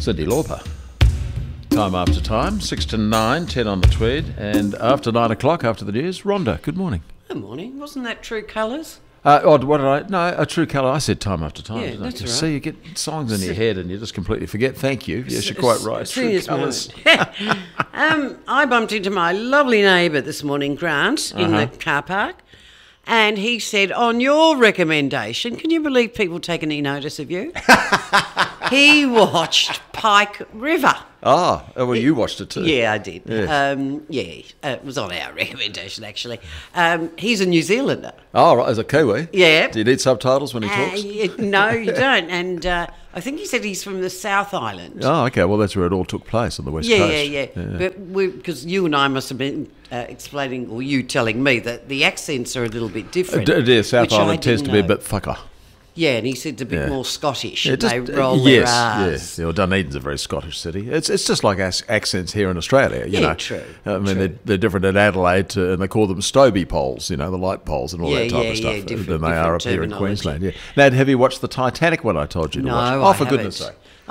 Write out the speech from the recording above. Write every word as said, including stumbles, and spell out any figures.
Cyndi Lauper. Time after time, six to nine, ten on the Tweed, and after nine o'clock, after the news, Rhonda, good morning. Good morning. Wasn't that True Colours? Uh, oh, what did I? No, a true colour. I said time after time. Yeah, didn't that's I? right. See, you get songs in your head and you just completely forget. Thank you. Yes, you're quite right. True Serious colours. moment. um, I bumped into my lovely neighbour this morning, Grant, in Uh-huh. the car park, and he said, on your recommendation, can you believe people take any notice of you? He watched Pike River. Ah, oh, well, you watched it too. Yeah, I did. Yeah. Um, yeah, uh, it was on our recommendation, actually. Um, he's a New Zealander. Oh, right, as a Kiwi. Yeah. Do you need subtitles when he Uh, talks? y- no, you don't. And uh, I think he said he's from the South Island. Oh, okay. Well, that's where it all took place, on the West Yeah, Coast. yeah, yeah, But because you and I must have been uh, explaining, or you telling me, that the accents are a little bit Uh, different. d- yeah, South which I Island tends to didn't be a know. bit fucker. Yeah, and he said it's a bit Yeah. more Scottish. Yeah, and just, they uh, roll yes, their R's. yes. Yeah, well, Dunedin's a very Scottish city. It's it's just like ac- accents here in Australia, you Yeah, know. true, I mean, true. They're, they're different in Adelaide, to, and they call them Stobie poles, you know, the light poles and all Yeah, that type yeah, of stuff, yeah, different- than they are up different here in terminology. Queensland. Yeah. Now, have you watched the Titanic one I told you to No, watch? I Oh, for haven't. goodness sake.